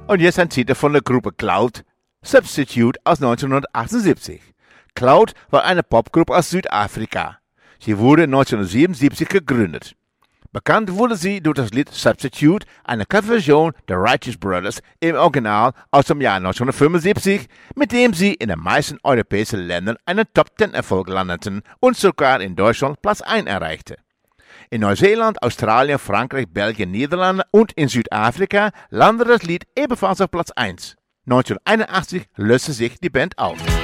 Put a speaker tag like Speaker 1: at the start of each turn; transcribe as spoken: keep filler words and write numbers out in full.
Speaker 1: Und jetzt ein Titel von der Gruppe Cloud, Substitute aus neunzehnhundertachtundsiebzig. Cloud war eine Popgruppe aus Südafrika. Sie wurde neunzehnhundertsiebenundsiebzig gegründet. Bekannt wurde sie durch das Lied Substitute, eine Coverversion der Righteous Brothers im Original aus dem Jahr neunzehnhundertfünfundsiebzig, mit dem sie in den meisten europäischen Ländern einen Top-Ten-Erfolg landeten und sogar in Deutschland Platz eins erreichte. In Neuseeland, Australien, Frankreich, Belgien, Niederlande und in Südafrika landete das Lied ebenfalls auf Platz eins. neunzehnhunderteinundachtzig löste sich die Band auf.